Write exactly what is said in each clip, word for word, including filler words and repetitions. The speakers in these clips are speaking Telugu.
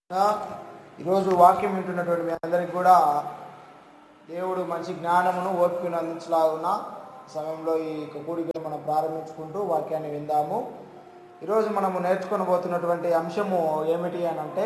ఈరోజు వాక్యం వింటున్నటువంటి మీ అందరికీ కూడా దేవుడు మంచి జ్ఞానమును ఓపికను అందించలాగున్న సమయంలో ఈ కూడికను మనం ప్రారంభించుకుంటూ వాక్యాన్ని విందాము. ఈరోజు మనము నేర్చుకొని పోతున్నటువంటి అంశము ఏమిటి అని అంటే,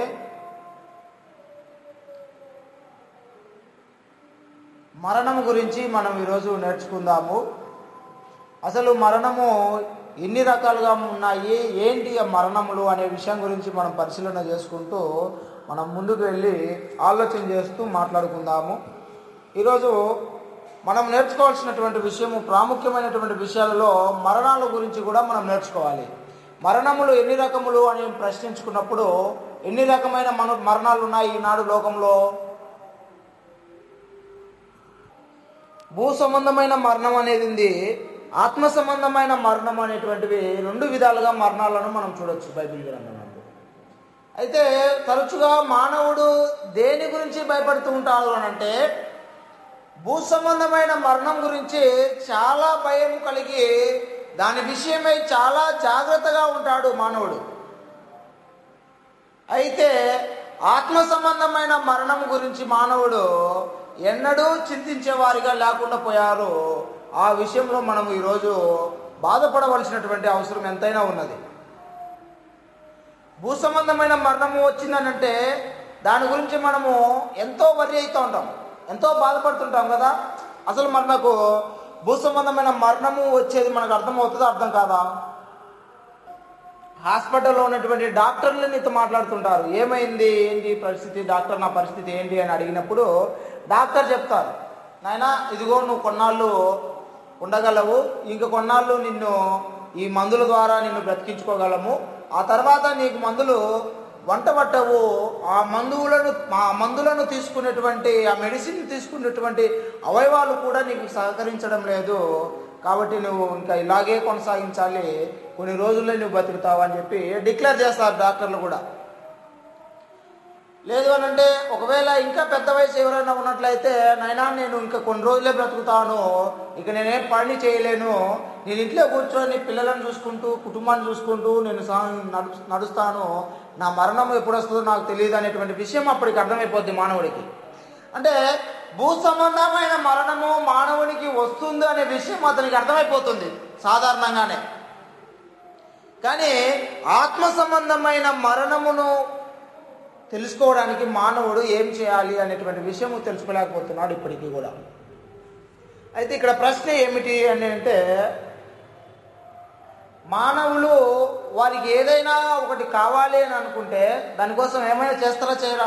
మరణము గురించి మనం ఈరోజు నేర్చుకుందాము. అసలు మరణము ఎన్ని రకాలుగా ఉన్నాయి, ఏంటి ఆ మరణములు అనే విషయం గురించి మనం పరిశీలన చేసుకుంటూ మనం ముందుకు వెళ్ళి ఆలోచన చేస్తూ మాట్లాడుకుందాము. ఈరోజు మనం నేర్చుకోవాల్సినటువంటి విషయము, ప్రాముఖ్యమైనటువంటి విషయాలలో మరణాల గురించి కూడా మనం నేర్చుకోవాలి. మరణములు ఎన్ని రకములు అని ప్రశ్నించుకున్నప్పుడు ఎన్ని రకమైన మన మరణాలు ఉన్నాయి ఈనాడు లోకంలో? భూ సంబంధమైన మరణం అనేది ఉంది, ఆత్మ సంబంధమైన మరణం అనేటువంటివి రెండు విధాలుగా మరణాలను మనం చూడొచ్చు బైబిల్ గ్రంథంలో. అయితే తరచుగా మానవుడు దేని గురించి భయపడుతూ ఉంటాడు అని అంటే, భూ సంబంధమైన మరణం గురించి చాలా భయం కలిగి దాని విషయమై చాలా జాగ్రత్తగా ఉంటాడు మానవుడు. అయితే ఆత్మ సంబంధమైన మరణం గురించి మానవుడు ఎన్నడూ చింతించేవారిగా లేకుండా పోయారు. ఆ విషయంలో మనం ఈరోజు బాధపడవలసినటువంటి అవసరం ఎంతైనా ఉన్నది. భూ సంబంధమైన మరణము వచ్చిందనంటే దాని గురించి మనము ఎంతో వర్రీ అవుతూ ఉంటాం, ఎంతో బాధపడుతుంటాం కదా. అసలు మనకు భూ సంబంధమైన మరణము వచ్చేది మనకు అర్థమవుతుందో అర్థం కాదా? హాస్పిటల్లో ఉన్నటువంటి డాక్టర్లు నీతో మాట్లాడుతుంటారు, ఏమైంది, ఏంటి పరిస్థితి, డాక్టర్ నా పరిస్థితి ఏంటి అని అడిగినప్పుడు డాక్టర్ చెప్తారు, నాయనా ఇదిగో నువ్వు కొన్నాళ్ళు ఉండగలవు, ఇంక కొన్నాళ్ళు నిన్ను ఈ మందుల ద్వారా నిన్ను బ్రతికించుకోగలము, ఆ తర్వాత నీకు మందులు వంట పట్టవు, ఆ మందులను ఆ మందులను తీసుకునేటువంటి ఆ మెడిసిన్ తీసుకునేటువంటి అవయవాలు కూడా నీకు సహకరించడం లేదు, కాబట్టి నువ్వు ఇంకా ఇలాగే కొనసాగించాలి, కొన్ని రోజుల్లో నువ్వు బతుకుతావు అని చెప్పి డిక్లేర్ చేస్తారు డాక్టర్లు కూడా. లేదు అని అంటే ఒకవేళ ఇంకా పెద్ద వయసు ఎవరైనా ఉన్నట్లయితే, నాయనా నేను ఇంకా కొన్ని రోజులే బ్రతుకుతాను, ఇక నేనేం పని చేయలేను, నేను ఇంట్లో కూర్చొని పిల్లలను చూసుకుంటూ కుటుంబాన్ని చూసుకుంటూ నేను నడు నడుస్తాను నా మరణం ఎప్పుడు వస్తుందో నాకు తెలియదు అనేటువంటి విషయం అప్పటికి అర్థమైపోద్ది మానవుడికి. అంటే భూ సంబంధమైన మరణము మానవునికి వస్తుంది అనే విషయం అతనికి అర్థమైపోతుంది సాధారణంగానే. కానీ ఆత్మ సంబంధమైన మరణమును తెలుసుకోవడానికి మానవుడు ఏం చేయాలి అనేటువంటి విషయము తెలుసుకోలేకపోతున్నాడు ఇప్పటికీ కూడా. అయితే ఇక్కడ ప్రశ్న ఏమిటి అని అంటే, మానవులు వారికి ఏదైనా ఒకటి కావాలి అని అనుకుంటే దానికోసం ఏమైనా చేస్తారా చేయరా?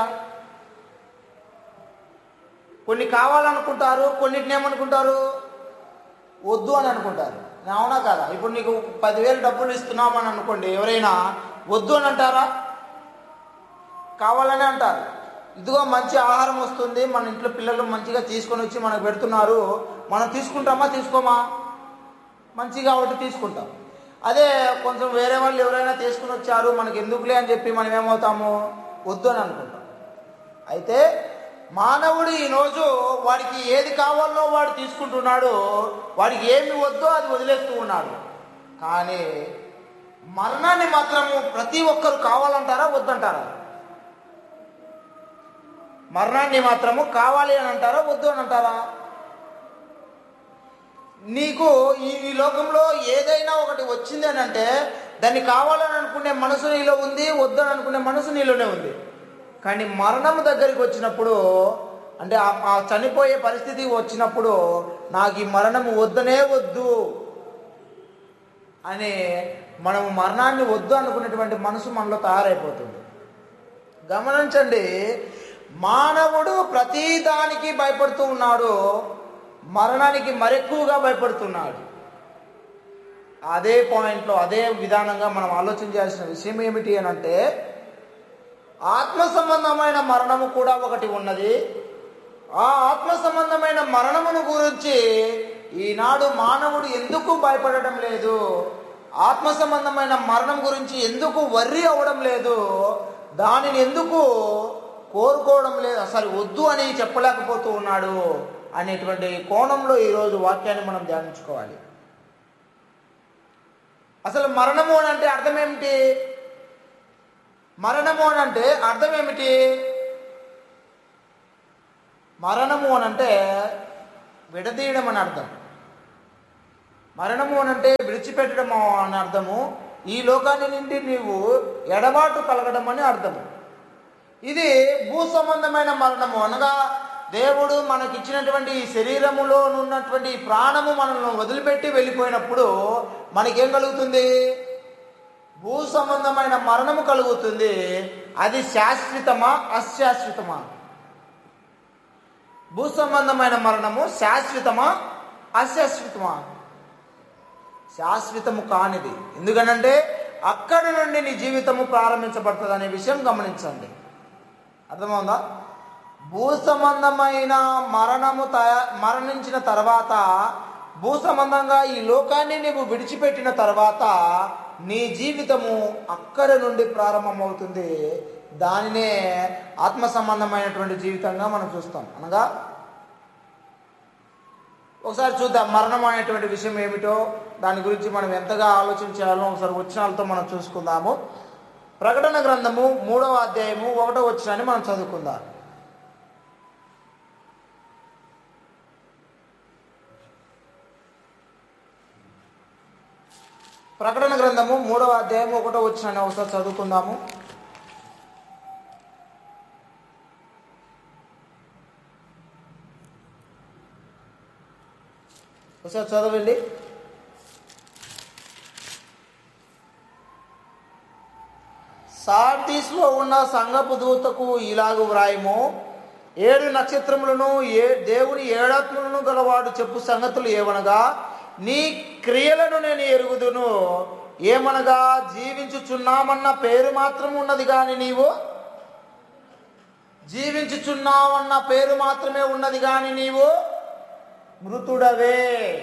కొన్ని కావాలనుకుంటారు, కొన్నిటిని ఏమనుకుంటారు, వద్దు అని అనుకుంటారు. అవునా కదా? ఇప్పుడు నీకు పదివేలు డబ్బులు ఇస్తున్నామని అనుకోండి, ఎవరైనా వద్దు అని అంటారా? కావాలని అంటారు. ఇదిగో మంచి ఆహారం వస్తుంది, మన ఇంట్లో పిల్లలు మంచిగా తీసుకొని వచ్చి మనకు పెడుతున్నారు, మనం తీసుకుంటామా తీసుకోమా? మంచి కాబట్టి తీసుకుంటాం. అదే కొంచెం వేరే వాళ్ళు ఎవరైనా తీసుకుని వచ్చారు, మనకి ఎందుకులే అని చెప్పి మనం ఏమవుతాము, వద్దు అని అనుకుంటాం. అయితే మానవుడు ఈరోజు వాడికి ఏది కావాలో వాడు తీసుకుంటున్నాడు, వాడికి ఏమి వద్దో అది వదిలేస్తూ ఉన్నాడు. కానీ మరణాన్ని మాత్రము ప్రతి ఒక్కరు కావాలంటారా వద్దంటారా? మరణాన్ని మాత్రము కావాలి అని అంటారా వద్దు అని అంటారా? నీకు ఈ ఈ లోకంలో ఏదైనా ఒకటి వచ్చింది అని అంటే దాన్ని కావాలని అనుకునే మనసు నీలో ఉంది, వద్దు అని అనుకునే మనసు నీలోనే ఉంది. కానీ మరణం దగ్గరికి వచ్చినప్పుడు, అంటే ఆ చనిపోయే పరిస్థితి వచ్చినప్పుడు, నాకు ఈ మరణము వద్దనే వద్దు అని మనము మరణాన్ని వద్దు అనుకునేటువంటి మనసు మనలో తయారైపోతుంది. గమనించండి, మానవుడు ప్రతి దానికి భయపడుతూ ఉన్నాడు, మరణానికి మరెక్కువగా భయపడుతున్నాడు. అదే పాయింట్లో అదే విధానంగా మనం ఆలోచన చేయాల్సిన విషయం ఏమిటి అని అంటే, ఆత్మ సంబంధమైన మరణము కూడా ఒకటి ఉన్నది. ఆ ఆత్మ సంబంధమైన మరణమును గురించి ఈనాడు మానవుడు ఎందుకు భయపడటం లేదు, ఆత్మ సంబంధమైన మరణం గురించి ఎందుకు వర్రీ అవ్వడం లేదు, దానిని ఎందుకు కోరుకోవడం లేదు, అసలు వద్దు అని చెప్పలేకపోతూ ఉన్నాడు అనేటువంటి కోణంలో ఈరోజు వాక్యాన్ని మనం ధ్యానించుకోవాలి. అసలు మరణము అని అంటే అర్థం ఏమిటి? మరణము అని అంటే అర్థం ఏమిటి? మరణము అని అంటే విడదీయడం అని అర్థం. మరణము అని అంటే విడిచిపెట్టడం అని అర్థము. ఈ లోకాన్ని నుండి నీవు ఎడబాటు కలగడం అని అర్థము. ఇది భూ సంబంధమైన మరణము అనగా దేవుడు మనకిచ్చినటువంటి ఈ శరీరములో ఉన్నటువంటి ప్రాణము మనల్ని వదిలిపెట్టి వెళ్ళిపోయినప్పుడు మనకేం కలుగుతుంది? భూ సంబంధమైన మరణము కలుగుతుంది. అది శాశ్వతమా అశాశ్వతమా? భూ సంబంధమైన మరణము శాశ్వతమా అశాశ్వతమా? శాశ్వతము కానిది. ఎందుకనంటే అక్కడి నుండి నీ జీవితము ప్రారంభించబడుతుంది అనే విషయం గమనించండి. అర్థమవుందా? భూ సంబంధమైన మరణము తయా మరణించిన తర్వాత, భూ సంబంధంగా ఈ లోకాన్ని నీవు విడిచిపెట్టిన తర్వాత నీ జీవితము అక్కడి నుండి ప్రారంభమవుతుంది. దానినే ఆత్మ సంబంధమైనటువంటి జీవితంగా మనం చూస్తాం. అనగా ఒకసారి చూద్దాం మరణం అనేటువంటి విషయం ఏమిటో, దాని గురించి మనం ఎంతగా ఆలోచించాలో ఒకసారి వచనాలతో మనం చూసుకుందాము. ప్రకటన గ్రంథము మూడవ అధ్యాయము ఒకటో వచనాన్ని మనం చదువుకుందాం. ప్రకటన గ్రంథము మూడవ అధ్యాయం ఒకటో వచనాన్ని ఒకసారి చదువుకుందాము. ఒకసారి చదవండి. సార్దీస్లో ఉన్న సంఘపు దూతకు ఇలాగు వ్రాయము, ఏడు నక్షత్రములను ఏ దేవుని ఏడాత్మలను గలవాడు చెప్పు సంగతులు ఏమనగా, నీ క్రియలను నేను ఎరుగుదును. ఏమనగా జీవించుచున్నామన్న పేరు మాత్రం ఉన్నది కానీ నీవు జీవించుచున్నామన్న పేరు మాత్రమే ఉన్నది కానీ నీవు మృతుడవే.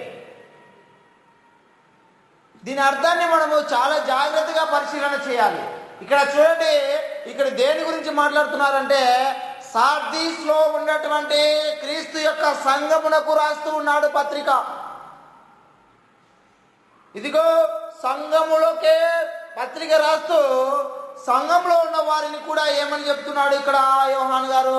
దీని అర్థాన్ని మనము చాలా జాగ్రత్తగా పరిశీలన చేయాలి. ఇక్కడ చూడండి, ఇక్కడ దేని గురించి మాట్లాడుతున్నారంటే సార్దీస్ లో ఉన్నటువంటి క్రీస్తు యొక్క సంఘమునకు రాస్తూ ఉన్నాడు పత్రిక. ఇదిగో సంఘములోకే పత్రిక రాస్తూ సంఘంలో ఉన్న వారిని కూడా ఏమని చెప్తున్నాడు ఇక్కడ యోహాను గారు?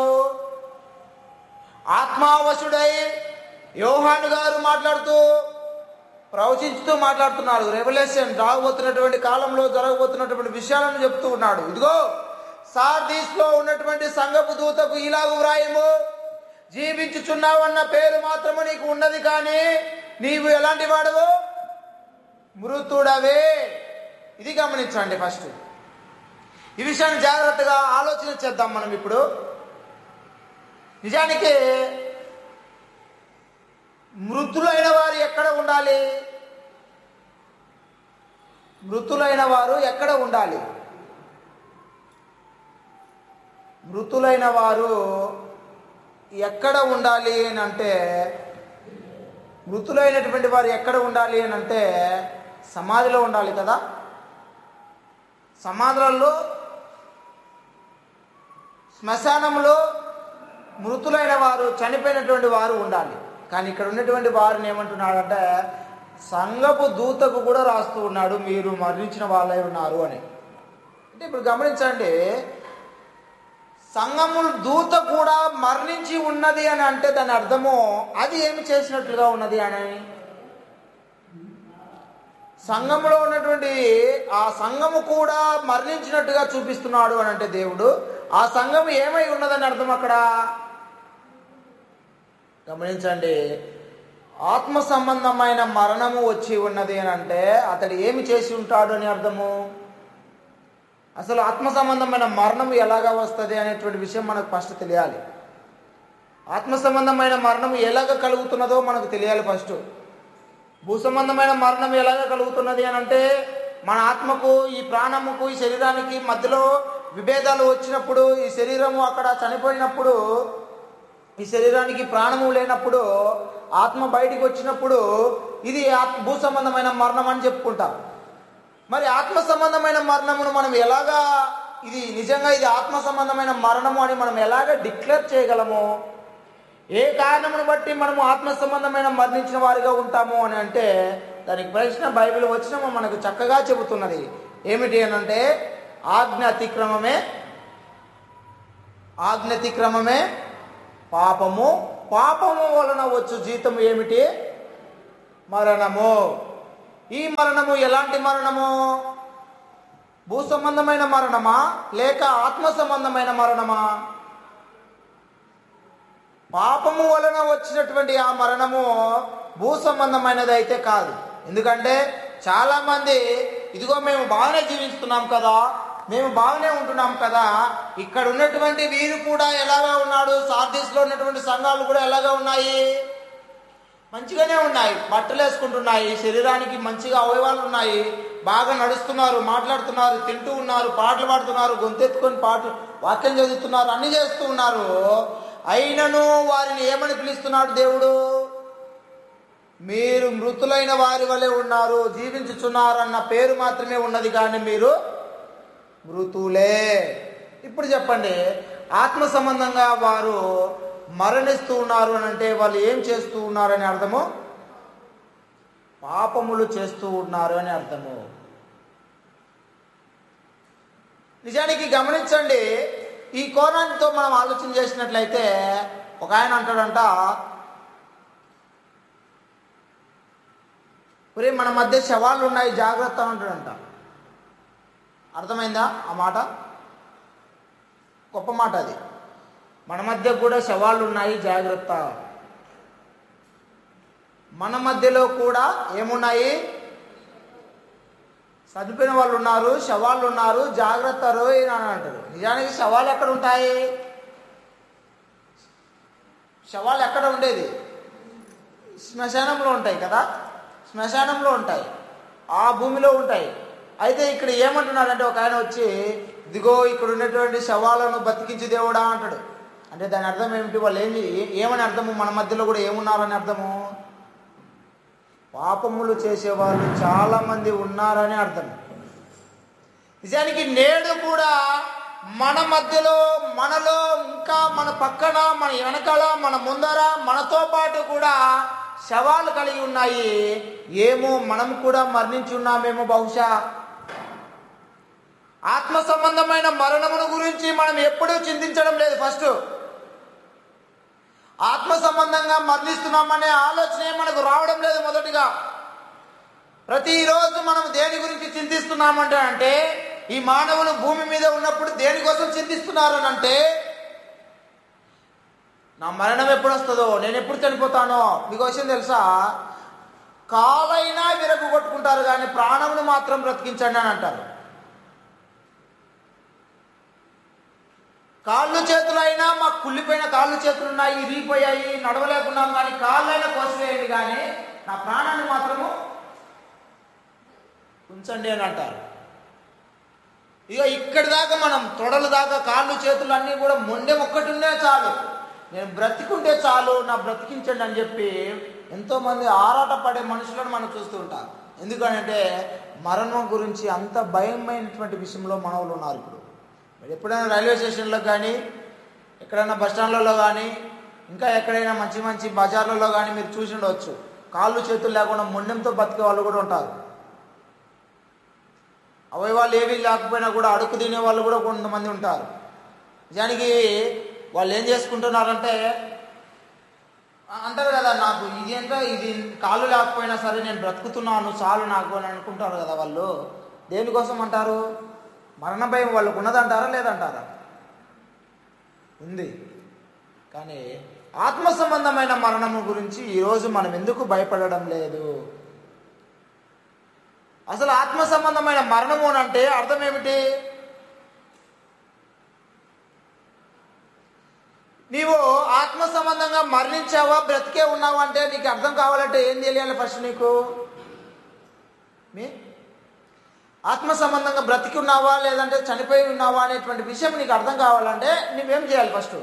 ఆత్మావశుడై యోహాను గారు మాట్లాడుతూ ప్రవచించుతూ మాట్లాడుతున్నారు. రెవల్యూషన్ రాబోతున్నటువంటి కాలంలో జరగబోతున్నటువంటి విషయాలను చెప్తూ ఉన్నాడు. ఇదిగో సార్దీస్ లో ఉన్నటువంటి సంఘపు దూతకు ఇలాగు వ్రాయము, జీవించుచున్నావన్న పేరు మాత్రము నీకు ఉన్నది కానీ నీవు ఎలాంటి వాడవు? మృతుడవే. ఇది గమనించండి. ఫస్ట్ ఈ విషయాన్ని జాగ్రత్తగా ఆలోచన చేద్దాం మనం. ఇప్పుడు నిజానికి మృతులైన వారు ఎక్కడ ఉండాలి? మృతులైన వారు ఎక్కడ ఉండాలి? మృతులైన వారు ఎక్కడ ఉండాలి అని అంటే మృతులైనటువంటి వారు ఎక్కడ ఉండాలి అని అంటే సమాధిలో ఉండాలి కదా. సమాధులలో, శ్మశానంలో మృతులైన వారు, చనిపోయినటువంటి వారు ఉండాలి. కానీ ఇక్కడ ఉన్నటువంటి వారిని ఏమంటున్నాడంటే సంఘపు దూతకు కూడా రాస్తూ ఉన్నాడు, మీరు మరణించిన వాళ్ళై ఉన్నారు అని. అంటే ఇప్పుడు గమనించండి, సంఘము దూత కూడా మరణించి ఉన్నది అని అంటే దాని అర్థము అది ఏమి చేసినట్లుగా ఉన్నది అని. సంఘములో ఉన్నటువంటి ఆ సంఘము కూడా మరణించినట్టుగా చూపిస్తున్నాడు అని అంటే దేవుడు ఆ సంఘము ఏమై ఉన్నదని అర్థం. అక్కడ గమనించండి, ఆత్మ సంబంధమైన మరణము వచ్చి ఉన్నది అని అంటే అతడు ఏమి చేసి ఉంటాడు అని అర్థము. అసలు ఆత్మ సంబంధమైన మరణము ఎలాగా వస్తుంది అనేటువంటి విషయం మనకు ఫస్ట్ తెలియాలి. ఆత్మ సంబంధమైన మరణం ఎలాగ కలుగుతున్నదో మనకు తెలియాలి ఫస్ట్. భూ సంబంధమైన మరణం ఎలాగ కలుగుతున్నది అని అంటే మన ఆత్మకు, ఈ ప్రాణముకు, ఈ శరీరానికి మధ్యలో విభేదాలు వచ్చినప్పుడు, ఈ శరీరము అక్కడ చనిపోయినప్పుడు, ఈ శరీరానికి ప్రాణము లేనప్పుడు, ఆత్మ బయటికి వచ్చినప్పుడు ఇది భూ సంబంధమైన మరణం అని చెప్పుకుంటాం. మరి ఆత్మ సంబంధమైన మరణమును మనం ఎలాగా, ఇది నిజంగా ఇది ఆత్మ సంబంధమైన మరణము అని మనం ఎలాగ డిక్లేర్ చేయగలము? ఏ కారణమును బట్టి మనము ఆత్మ సంబంధమైన మరణించిన వారిగా ఉంటాము అని అంటే దానికి ప్రశ్న బైబిల్ వచనము మనకు చక్కగా చెబుతున్నది. ఏమిటి అని అంటే ఆజ్ఞ అతిక్రమమే ఆజ్ఞ అతిక్రమమే పాపము. పాపము వలన వచ్చు జీతం ఏమిటి? మరణము. ఈ మరణము ఎలాంటి మరణము? భూ సంబంధమైన మరణమా లేక ఆత్మ సంబంధమైన మరణమా? పాపము వలన వచ్చినటువంటి ఆ మరణము భూ సంబంధమైనది అయితే కాదు. ఎందుకంటే చాలా మంది ఇదిగో మేము బాగానే జీవిస్తున్నాం కదా, మేము బాగానే ఉంటున్నాం కదా, ఇక్కడ ఉన్నటువంటి వీరు కూడా ఎలాగా ఉన్నాడు, సార్దీస్లో ఉన్నటువంటి సంఘాలు కూడా ఎలాగా ఉన్నాయి, మంచిగానే ఉన్నాయి, బట్టలు వేసుకుంటున్నాయి, శరీరానికి మంచిగా అవయవాలు ఉన్నాయి, బాగా నడుస్తున్నారు, మాట్లాడుతున్నారు, తింటూ ఉన్నారు, పాటలు పాడుతున్నారు, గొంతెత్తుకొని పాటలు వాక్యం చదువుతున్నారు, అన్ని చేస్తూ ఉన్నారు. అయినను వారిని ఏమని పిలుస్తున్నాడు దేవుడు? మీరు మృతులైన వారి వలె ఉన్నారు, జీవించుచున్నారు అన్న పేరు మాత్రమే ఉన్నది, కానీ మీరు మృతులే. ఇప్పుడు చెప్పండి, ఆత్మ సంబంధంగా వారు మరణిస్తూ ఉన్నారు అని అంటే వాళ్ళు ఏం చేస్తూ ఉన్నారని అర్థము? పాపములు చేస్తూ ఉన్నారు అని అర్థము. నిజానికి గమనించండి, ఈ కోణంతో మనం ఆలోచన చేసినట్లయితే ఒక ఆయన అంటాడంట, ఒరే మన మధ్య శవాలు ఉన్నాయి జాగ్రత్త అంటాడంట. అర్థమైందా ఆ మాట? గొప్ప మాట అది. మన మధ్య కూడా శవాలు ఉన్నాయి జాగ్రత్త. మన మధ్యలో కూడా ఏమున్నాయి? చనిపోయిన వాళ్ళు ఉన్నారు, శవాళ్ళు ఉన్నారు, జాగ్రత్త రోయ్ అని అంటారు. నిజానికి శవాలు ఎక్కడ ఉంటాయి? శవాలు ఎక్కడ ఉండేది? శ్మశానంలో ఉంటాయి కదా, శ్మశానంలో ఉంటాయి, ఆ భూమిలో ఉంటాయి. అయితే ఇక్కడ ఏమంటున్నాడంటే ఒక ఆయన వచ్చి, ఇదిగో ఇక్కడ ఉన్నటువంటి శవాలను బతికించి దేవుడా అంటాడు. అంటే దాని అర్థం ఏమిటి? వాళ్ళు ఏమి ఏమని అర్థము? మన మధ్యలో కూడా ఏమున్నారని అర్థము? పాపములు చేసేవాళ్ళు చాలా మంది ఉన్నారని అర్థం. నిజానికి నేడు కూడా మన మధ్యలో, మనలో, ఇంకా మన పక్కన, మన వెనకాల, మన ముందర, మనతో పాటు కూడా శవాలు కలిగి ఉన్నాయి. ఏమో మనం కూడా మరణించి ఉన్నామేమో బహుశా. ఆత్మ సంబంధమైన మరణమును గురించి మనం ఎప్పుడూ చింతించడం లేదు. ఫస్ట్ ఆత్మ సంబంధంగా మరణిస్తున్నామనే ఆలోచనే మనకు రావడం లేదు. మొదటిగా ప్రతిరోజు మనం దేని గురించి చింతిస్తున్నామంటే అంటే ఈ మానవులు భూమి మీద ఉన్నప్పుడు దేనికోసం చింతిస్తున్నారు అని అంటే, నా మరణం ఎప్పుడు వస్తుందో, నేను ఎప్పుడు చనిపోతానో. మీకు విషయం తెలుసా? కాలైనా విరగు కొట్టుకుంటారు కానీ ప్రాణమును మాత్రం బ్రతికించండి అని అంటారు. కాళ్ళు చేతులైనా మాకు కుళ్ళిపోయిన కాళ్ళు చేతులు ఉన్నాయి, ఇరిగిపోయాయి, నడవలేకున్నాం, కానీ కాళ్ళైనా కోసివేయండి, కానీ నా ప్రాణాన్ని మాత్రము ఉంచండి అని అంటారు. ఇక ఇక్కడి దాకా మనం తొడల దాకా కాళ్ళు చేతులు అన్నీ కూడా మొండెం ఒక్కటి ఉండే చాలు, నేను బ్రతికుంటే చాలు, నా బ్రతికించండి అని చెప్పి ఎంతోమంది ఆరాట పడే మనుషులను మనం చూస్తూ ఉంటాం. ఎందుకంటే మరణం గురించి అంత భయమైనటువంటి విషయంలో మనవులు ఉన్నారు. ఇప్పుడు మీరు ఎప్పుడైనా రైల్వే స్టేషన్లో కానీ, ఎక్కడైనా బస్ స్టాండ్లలో కానీ, ఇంకా ఎక్కడైనా మంచి మంచి బజార్లలో కానీ మీరు చూసి ఉండవచ్చు, కాళ్ళు చేతులు లేకుండా మొండెంతో బతికే వాళ్ళు కూడా ఉంటారు. అవయవాళ్ళు ఏవి లేకపోయినా కూడా అడుగు తినే వాళ్ళు కూడా కొంతమంది ఉంటారు. నిజానికి వాళ్ళు ఏం చేసుకుంటున్నారంటే అంటారు కదా, నాకు ఇది ఎంత, ఇది కాళ్ళు లేకపోయినా సరే నేను బ్రతుకుతున్నాను చాలు నాకు అని అనుకుంటారు కదా. వాళ్ళు దేనికోసం అంటారు? మరణ భయం వాళ్ళకు ఉన్నదంటారా లేదంటారా? ఉంది. కానీ ఆత్మ సంబంధమైన మరణము గురించి ఈరోజు మనం ఎందుకు భయపడడం లేదు? అసలు ఆత్మ సంబంధమైన మరణము అని అంటే అర్థం ఏమిటి? నీవు ఆత్మ సంబంధంగా మరణించావా, బ్రతికే ఉన్నావా అంటే నీకు అర్థం కావాలంటే ఏం తెలియాలి? ఫస్ట్ నీకు మీ ఆత్మ సంబంధంగా బ్రతికి ఉన్నావా లేదంటే చనిపోయి ఉన్నావా అనేటువంటి విషయం నీకు అర్థం కావాలంటే నువ్వేం చేయాలి? ఫస్ట్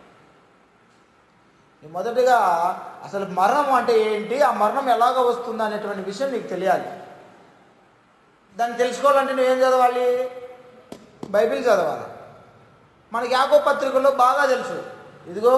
మొదటిగా అసలు మరణం అంటే ఏంటి, ఆ మరణం ఎలాగ వస్తుంది అనేటువంటి విషయం నీకు తెలియాలి. దాన్ని తెలుసుకోవాలంటే నువ్వేం చదవాలి? బైబిల్ చదవాలి. మనకి యాకోబు పత్రికలో బాగా తెలుసు, ఇదిగో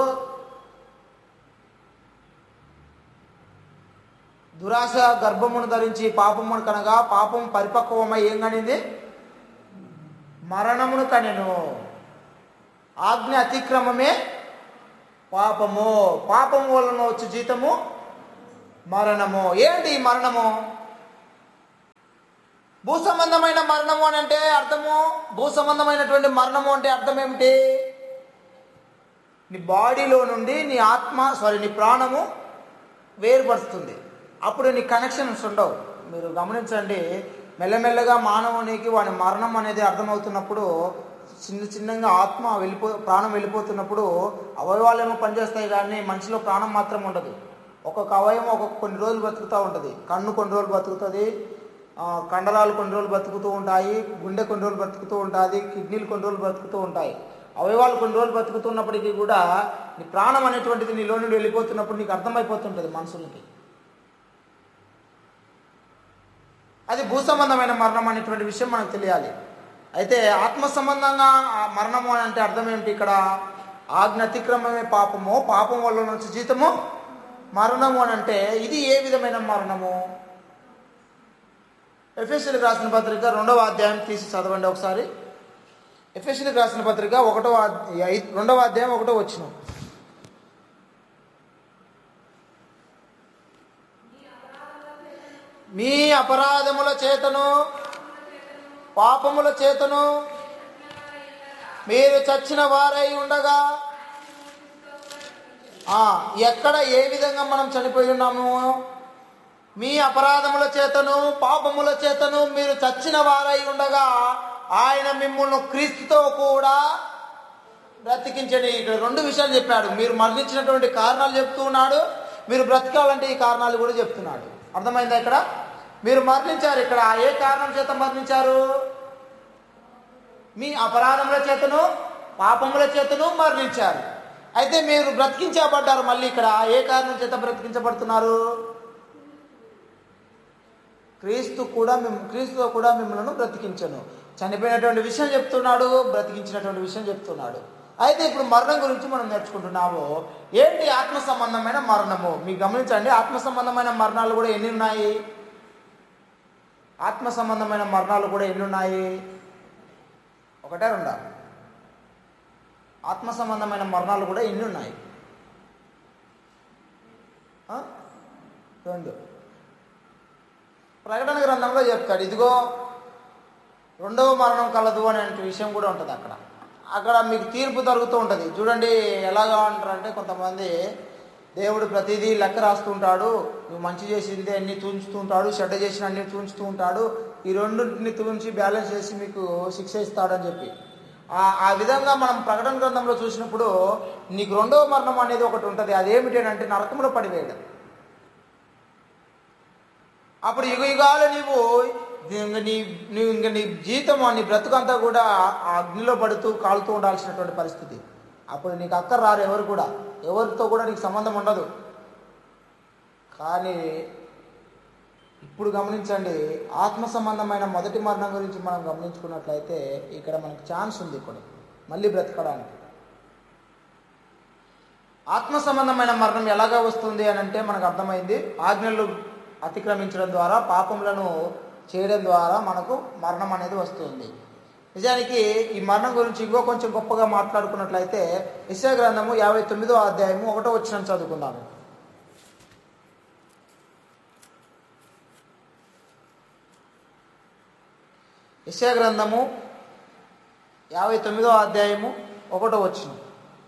దురాశ గర్భమును ధరించి పాపమును కనగా పాపం పరిపక్వమై ఏం కనింది? మరణమును కనెను. ఆజ్ఞ అతిక్రమమే పాపము, పాపము వలన వచ్చే జీతము మరణము. ఏంటి ఈ మరణము? భూ సంబంధమైన మరణము అని అంటే అర్థము, భూ సంబంధమైనటువంటి మరణము అంటే అర్థం ఏమిటి? నీ బాడీలో నుండి నీ ఆత్మ సారీ నీ ప్రాణము వేరుపరుస్తుంది. అప్పుడు నీ కనెక్షన్స్ ఉండవు. మీరు గమనించండి, మెల్లమెల్లగా మానవునికి వాడి మరణం అనేది అర్థమవుతున్నప్పుడు, చిన్న చిన్నగా ఆత్మ వెళ్ళిపో ప్రాణం వెళ్ళిపోతున్నప్పుడు అవయవాలేమో పనిచేస్తాయి, కానీ మనిషిలో ప్రాణం మాత్రం ఉండదు. ఒక్కొక్క అవయవం ఒక్కొక్క కొన్ని రోజులు బతుకుతూ ఉంటుంది. కన్ను కొన్ని రోజులు బతుకుతుంది, కండరాలు కొన్ని రోజులు బతుకుతూ ఉంటాయి, గుండె కొన్ని రోజులు బతుకుతూ ఉంటుంది, కిడ్నీలు కొన్ని రోజులు బతుకుతూ ఉంటాయి. అవయవాలు కొన్ని రోజులు బతుకుతున్నప్పటికీ కూడా నీ ప్రాణం అనేటువంటిది నీలో నుండి వెళ్ళిపోతున్నప్పుడు నీకు అర్థమైపోతుంటుంది మనుషులకి. అది భూ సంబంధమైన మరణం అనేటువంటి విషయం మనకు తెలియాలి. అయితే ఆత్మ సంబంధంగా మరణము అని అంటే అర్థం ఏంటి? ఇక్కడ ఆజ్ఞ అతిక్రమమే పాపము, పాపం వల్ల నుంచి జీతము మరణము అని అంటే ఇది ఏ విధమైన మరణము? ఎఫెసీయులకు రాసిన పత్రిక రెండవ అధ్యాయం తీసి చదవండి ఒకసారి. ఎఫెసీయులకు రాసిన పత్రిక ఒకటో రెండవ అధ్యాయం ఒకటో వచనం. మీ అపరాధముల చేతను పాపముల చేతను మీరు చచ్చిన వారై ఉండగా, ఎక్కడ ఏ విధంగా మనం చనిపోయి ఉన్నాము? మీ అపరాధముల చేతను పాపముల చేతను మీరు చచ్చిన వారై ఉండగా ఆయన మిమ్మల్ని క్రీస్తుతో కూడా బ్రతికించండి. ఇక్కడ రెండు విషయాలు చెప్పాడు. మీరు మరణించినటువంటి కారణాలు చెప్తూ ఉన్నాడు, మీరు బ్రతకాలంటే ఈ కారణాలు కూడా చెప్తున్నాడు. అర్థమైందా? ఇక్కడ మీరు మరణించారు. ఇక్కడ ఏ కారణం చేత మరణించారు? మీ అపరాధముల చేతను పాపముల చేతను మరణించారు. అయితే మీరు బ్రతికించబడ్డారు. మళ్ళీ ఇక్కడ ఏ కారణం చేత బ్రతికించబడుతున్నారు? క్రీస్తు కూడా మేము క్రీస్తుతో కూడా మిమ్మల్ని బ్రతికించను. చనిపోయినటువంటి విషయం చెప్తున్నాడు, బ్రతికించినటువంటి విషయం చెప్తున్నాడు. అయితే ఇప్పుడు మరణం గురించి మనం నేర్చుకుంటున్నాము. ఏంటి ఆత్మ సంబంధమైన మరణము? మీకు గమనించండి, ఆత్మ సంబంధమైన మరణాలు కూడా ఎన్ని ఉన్నాయి? ఆత్మ సంబంధమైన మరణాలు కూడా ఎన్ని ఉన్నాయి? ఒకటే రెండా? ఆత్మ సంబంధమైన మరణాలు కూడా ఎన్ని ఉన్నాయి? రెండు. ప్రకటన గ్రంథంలో చెప్తాడు, ఇదిగో రెండవ మరణం కలదు అనే విషయం కూడా ఉంటుంది అక్కడ. అక్కడ మీకు తీర్పు జరుగుతూ ఉంటుంది. చూడండి ఎలాగా అంటారంటే, కొంతమంది దేవుడు ప్రతిదీ లెక్క రాస్తూ ఉంటాడు, నువ్వు మంచి చేసింది అన్ని తూంచుతూ ఉంటాడు, చెడ్డ చేసిన అన్ని తూంచుతూ ఉంటాడు, ఈ రెండింటిని తూంచి బ్యాలెన్స్ చేసి మీకు శిక్ష ఇస్తాడని చెప్పి ఆ విధంగా మనం ప్రకటన గ్రంథంలో చూసినప్పుడు నీకు రెండవ మరణం అనేది ఒకటి ఉంటుంది. అదేమిటి అంటే నరకంలో పడివేయడం. అప్పుడు యుగ యుగాలు నీవు నీ నువ్వు ఇంక నీ జీవితం నీ బ్రతుకంతా కూడా ఆ అగ్నిలో పడుతూ కాలుతూ ఉండాల్సినటువంటి పరిస్థితి. అప్పుడు నీకు అక్కర రారు, ఎవరు కూడా ఎవరితో కూడా నీకు సంబంధం ఉండదు. కానీ ఇప్పుడు గమనించండి, ఆత్మ సంబంధమైన మొదటి మరణం గురించి మనం గమనించుకున్నట్లయితే ఇక్కడ మనకు ఛాన్స్ ఉంది ఇప్పుడు మళ్ళీ బ్రతకడానికి. ఆత్మ సంబంధమైన మరణం ఎలాగా వస్తుంది అని అంటే మనకు అర్థమైంది, ఆజ్ఞలు అతిక్రమించడం ద్వారా, పాపములను చేయడం ద్వారా మనకు మరణం అనేది వస్తుంది. నిజానికి ఈ మరణం గురించి ఇంకో కొంచెం గొప్పగా మాట్లాడుకున్నట్లయితే యెషయా గ్రంథము యాభై తొమ్మిదో అధ్యాయము ఒకటో వచనం చదువుకుందాము. యెషయా గ్రంథము యాభై తొమ్మిదో అధ్యాయము ఒకటో వచనం.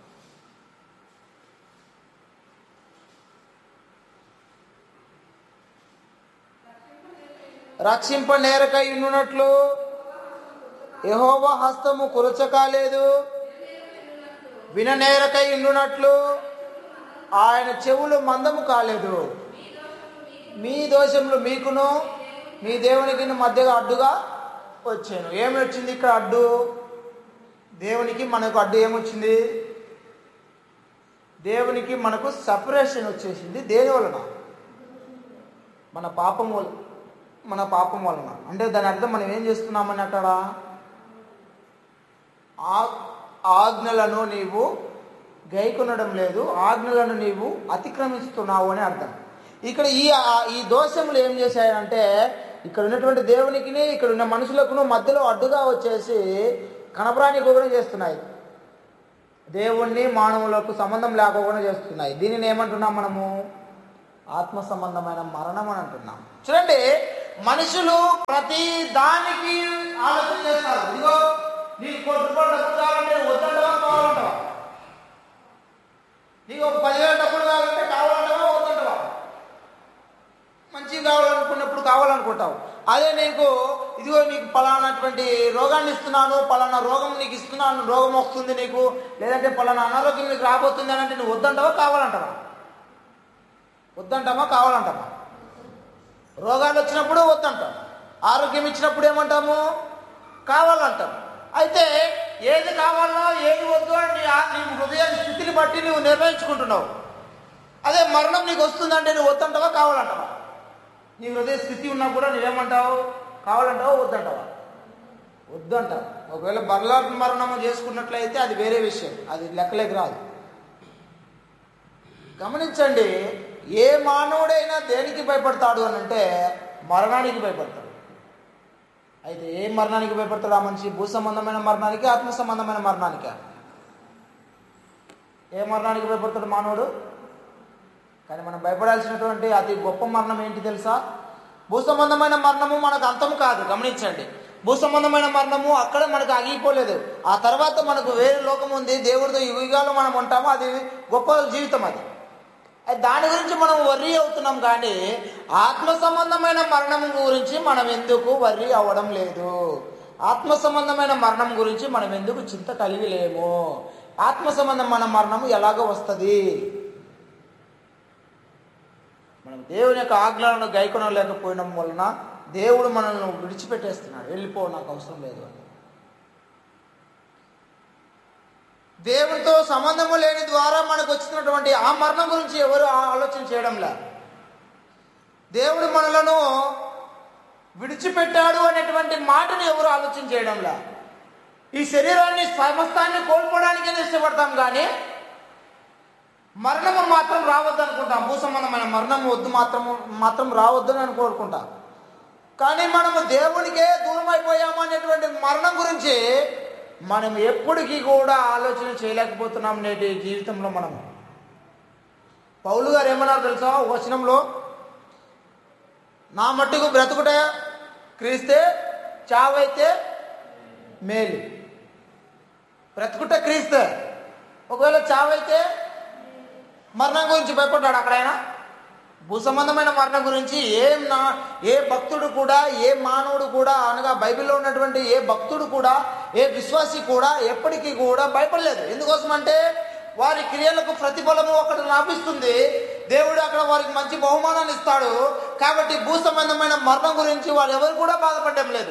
రక్షింప నేరకై ఉండునట్లు యెహోవా హస్తము కురచ కాలేదు, విననేరకై ఉండునట్లు ఆయన చెవులు మందము కాలేదు. మీ దోషములు మీకును మీ దేవునికి మధ్యగా అడ్డుగా వచ్చాను. ఏమి వచ్చింది ఇక్కడ అడ్డు? దేవునికి మనకు అడ్డు ఏమొచ్చింది? దేవునికి మనకు సపరేషన్ వచ్చేసింది. దేని వలన? మన పాపం వల్ల మన పాపం వలన. అంటే దాని అర్థం మనం ఏం చేస్తున్నామని అక్కడ ఆజ్ఞలను నీవు గైకొనడం లేదు, ఆజ్ఞలను నీవు అతిక్రమిస్తున్నావు అని అర్థం. ఇక్కడ ఈ ఈ దోషములు ఏం చేశాయంటే ఇక్కడ ఉన్నటువంటి దేవునికి ఇక్కడ ఉన్న మనుషులకు మధ్యలో అడ్డుగా వచ్చేసి కనపరానికోకుండా చేస్తున్నాయి. దేవుణ్ణి మానవులకు సంబంధం లేకపోకుండా చేస్తున్నాయి. దీనిని ఏమంటున్నాం మనము? ఆత్మ సంబంధమైన మరణం అని అంటున్నాం. చూడండి, మనుషులు ప్రతి దానికి ఆలోచన చేస్తారు. ఇదిగో నీకు కోటి రూపాయలు డబ్బులు కావాలంటే వద్దంటవా కావాలంటవా? నీకు ఒక పదివేల డబ్బులు కావాలంటే కావాలంటవా వద్దంటవా? మంచిగా కావాలనుకున్నప్పుడు కావాలనుకుంటావు. అదే నీకు ఇదిగో నీకు పలానాటువంటి రోగాన్ని ఇస్తున్నాను, పలానా రోగం నీకు ఇస్తున్నాను, రోగం వస్తుంది నీకు, లేదంటే పలానా అనారోగ్యం నీకు రాబోతుంది అని అంటే నువ్వు వద్దంటావా కావాలంటావా? వద్దంటామా కావాలంటామా? రోగాలు వచ్చినప్పుడు వద్దంటాం, ఆరోగ్యం ఇచ్చినప్పుడు ఏమంటాము? కావాలంటాం. అయితే ఏది కావాలో ఏది వద్దు అని నీ హృదయ స్థితిని బట్టి నువ్వు నిర్ణయించుకుంటున్నావు. అదే మరణం నీకు వస్తుందంటే నువ్వు వద్దంటావా కావాలంటావా? నీ హృదయ స్థితి ఉన్నా కూడా నువ్వేమంటావు? కావాలంటావా వద్దంటావా? వద్దంటావు. ఒకవేళ బర్ల మరణము చేసుకున్నట్లయితే అది వేరే విషయం, అది లెక్కలేక రాదు. గమనించండి, ఏ మానవుడైనా దేనికి భయపడతాడు అని అంటే మరణానికి భయపడతాడు. అయితే ఏ మరణానికి భయపడతాడు ఆ మనిషి? భూ సంబంధమైన మరణానికి, ఆత్మ సంబంధమైన మరణానికి. ఏ మరణానికి భయపడతాడు మానవుడు? కానీ మనం భయపడాల్సినటువంటి అతి గొప్ప మరణం ఏంటి తెలుసా? భూ సంబంధమైన మరణము మనకు అంతము కాదు. గమనించండి, భూ సంబంధమైన మరణము అక్కడ మనకు ఆగిపోలేదు. ఆ తర్వాత మనకు వేరే లోకం ఉంది, దేవుడితో యుగాలు మనం ఉంటాము. అది గొప్ప జీవితం. అది దాని గురించి మనం వర్రీ అవుతున్నాం. కానీ ఆత్మ సంబంధమైన మరణం గురించి మనం ఎందుకు వర్రీ అవ్వడం లేదు? ఆత్మ సంబంధమైన మరణం గురించి మనం ఎందుకు చింత కలిగి లేము? ఆత్మ సంబంధమైన మరణము ఎలాగో వస్తుంది? మనం దేవుని యొక్క ఆజ్ఞలను గైకొనలేకపోవడం వలన దేవుడు మనల్ని విడిచిపెట్టేస్తున్నాడు. వెళ్ళిపో, నాకు అవసరం లేదు అని. దేవునితో సంబంధము లేని ద్వారా మనకు వచ్చినటువంటి ఆ మరణం గురించి ఎవరు ఆలోచన చేయడం లేదు. దేవుడు మనలను విడిచిపెట్టాడు అనేటువంటి మాటను ఎవరు ఆలోచన చేయడం లేదు. ఈ శరీరాన్ని సమస్తాన్ని కోల్పోవడానికే ఇష్టపడతాం, కానీ మరణము మాత్రం రావద్దు అనుకుంటాం. భూ సంబంధమైన మరణం వద్దు మాత్రం మాత్రం రావద్దని అని కోరుకుంటాం. కానీ మనము దేవునికే దూరం అయిపోయాము అనేటువంటి మరణం గురించి మనం ఎప్పటికీ కూడా ఆలోచన చేయలేకపోతున్నాం నేటి జీవితంలో. మనము పౌలు గారు ఏమన్నారు తెలుసా? వచనంలో, నా మట్టుకు బ్రతుకుట క్రీస్తే, చావైతే మేలు. బ్రతుకుట క్రీస్తే, ఒకవేళ చావైతే మరణం గురించి భయపడ్డాడు అక్కడైనా? భూ సంబంధమైన మరణం గురించి ఏం నా ఏ భక్తుడు కూడా, ఏ మానవుడు కూడా, అనగా బైబిల్లో ఉన్నటువంటి ఏ భక్తుడు కూడా, ఏ విశ్వాసి కూడా ఎప్పటికీ కూడా భయపడలేదు. ఎందుకోసం అంటే వారి క్రియలకు ప్రతిఫలము అక్కడ లభిస్తుంది. దేవుడు అక్కడ వారికి మంచి బహుమానాన్ని ఇస్తాడు. కాబట్టి భూ సంబంధమైన మరణం గురించి వారు ఎవరు కూడా బాధపడడం లేదు.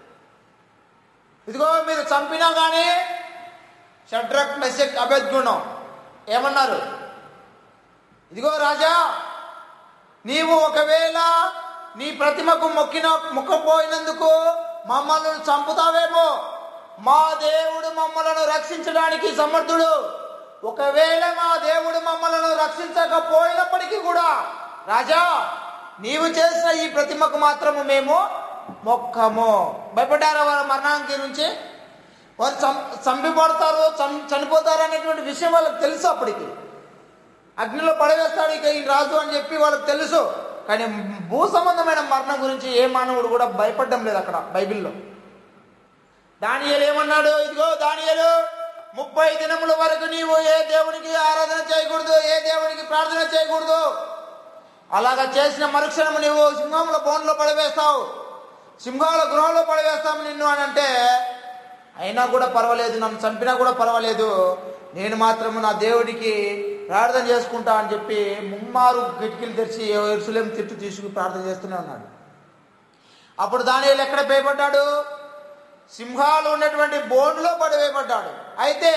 ఇదిగో మీరు చంపినా కానీ షడ్రక్ మెషక్ అబేద్గుణం ఏమన్నారు? ఇదిగో రాజా, నీవు ఒకవేళ నీ ప్రతిమకు మొక్కిన మొక్కపోయినందుకు మమ్మల్ని చంపుతావేమో, మా దేవుడు మమ్మలను రక్షించడానికి సమర్థుడు. ఒకవేళ మా దేవుడు మమ్మలను రక్షించకపోయినప్పటికీ కూడా రాజా, నీవు చేసిన ఈ ప్రతిమకు మాత్రము మేము మొక్కము. భయపడ్డారా వారి మరణానికి నుంచి? వారు చం చంపిపడతారు, చనిపోతారు అనేటువంటి విషయం వాళ్ళకి తెలుసు. అప్పటికి అగ్నిలో పడవేస్తాడు ఇక ఈ రాజు అని చెప్పి వాళ్ళకి తెలుసు. కానీ భూ సంబంధమైన మరణం గురించి ఏ మానవుడు కూడా భయపడడం లేదు అక్కడ బైబిల్లో. దానియేలు ఏమన్నాడు? ఇదిగో దానియేలు, ముప్పై దినముల వరకు నీవు ఏ దేవునికి ఆరాధన చేయకూడదు, ఏ దేవునికి ప్రార్థన చేయకూడదు. అలాగా చేసిన మరుక్షణము నీవు సింహముల బోన్లో పడవేస్తావు, సింహాల గృహంలో పడవేస్తాము నిన్ను అని అంటే, అయినా కూడా పర్వాలేదు, నన్ను చంపినా కూడా పర్వాలేదు, నేను మాత్రము నా దేవుడికి ప్రార్థన చేసుకుంటా అని చెప్పి ముమ్మారు కిటికీలు తెరిచి యెరూషలేము తిట్టు తీసుకుని ప్రార్థన చేస్తూనే ఉన్నాడు. అప్పుడు దానియేలు ఎక్కడ భయపడ్డాడు? సింహాలు ఉన్నటువంటి బోన్లో పడివేయబడ్డాడు. అయితే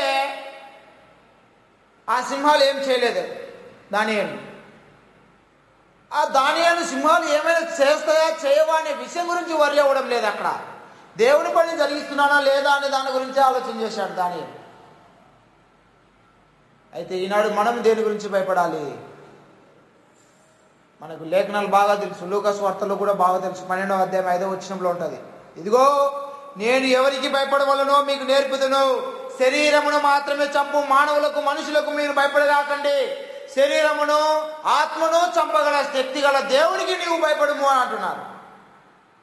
ఆ సింహాలు ఏం చేయలేదు దానియేలు. ఆ దానియేలు సింహాలు ఏమైనా చేస్తాయా చేయవా అనే విషయం గురించి వరి అవ్వడం లేదు. అక్కడ దేవుని పని జరిగిస్తున్నానా లేదా అనే దాని గురించి ఆలోచన చేశాడు దానియేలు. అయితే ఈనాడు మనం దేని గురించి భయపడాలి? మనకు లేఖనాలు బాగా తెలుసు, లూకాసు వార్తలో కూడా బాగా తెలుసు, పన్నెండవ అధ్యాయం ఐదవ వచనంలో ఉంటుంది. ఇదిగో నేను ఎవరికి భయపడవలనో మీకు నేర్పుదును, శరీరమును మాత్రమే చంపు మానవులకు మనుషులకు మీరు భయపడగాకండి, శరీరమును ఆత్మను చంపగల శక్తి గల దేవునికి నీవు భయపడము అని అంటున్నారు.